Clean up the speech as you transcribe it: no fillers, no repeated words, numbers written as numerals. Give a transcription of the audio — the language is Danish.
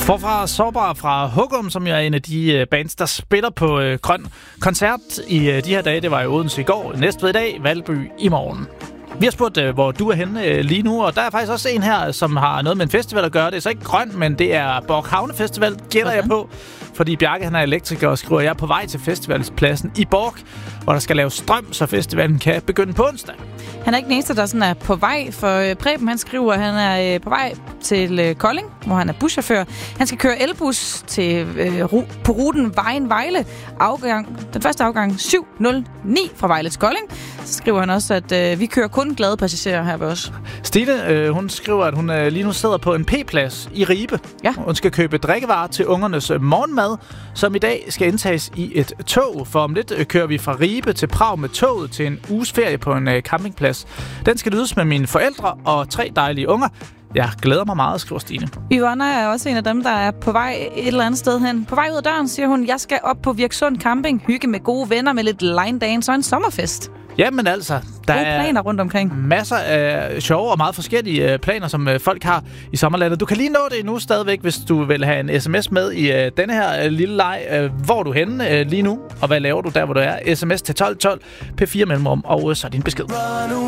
Forfra Sårbar fra Hugum, som jo er en af de bands, der spiller på Grøn Koncert i de her dage. Det var i Odense i går, Næstved i dag, Valby i morgen. Vi har spurgt, hvor du er henne lige nu, og der er faktisk også en her, som har noget med en festival at gøre. Det er så ikke grøn, men det er Borg Havne Festival, gætter jeg på. Fordi Bjarke, han er elektriker, og skriver, jeg er på vej til festivalspladsen i Borg, hvor der skal laves strøm, så festivalen kan begynde på onsdag. Han er ikke den eneste, der sådan er på vej, for Preben, han skriver, at han er på vej til Kolding, hvor han er buschauffør. Han skal køre elbus til, på ruten Vejen-Vejle. Den første afgang 7.09 fra Vejle til Kolding. Så skriver han også, at vi kører kun glade passagerer her ved os. Stine, hun skriver, at hun lige nu sidder på en P-plads i Ribe. Ja. Hun skal købe drikkevarer til ungernes morgenmad, som i dag skal indtages i et tog. For om lidt kører vi fra Ribe til Prag med toget til en uges ferie på en campingplads. Den skal lydes med mine forældre og 3 dejlige unger. Jeg glæder mig meget, skriver Stine. Yvonne er også en af dem, der er på vej et eller andet sted hen. På vej ud af døren, siger hun, jeg skal op på Virksund Camping, hygge med gode venner med lidt line dance og en sommerfest. Jamen altså, der er planer rundt omkring. Masser af sjove og meget forskellige planer, som folk har i sommerlandet. Du kan lige nå det nu stadigvæk, hvis du vil have en sms med i denne her lille leg. Hvor er du henne lige nu, og hvad laver du der, hvor du er? Sms til 1212, P4 mellemrum, og så din besked.